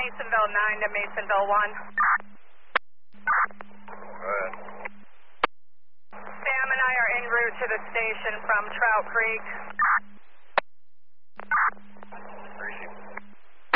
Masonville 9 to Masonville 1. Good. Sam and I are en route to the station from Trout Creek.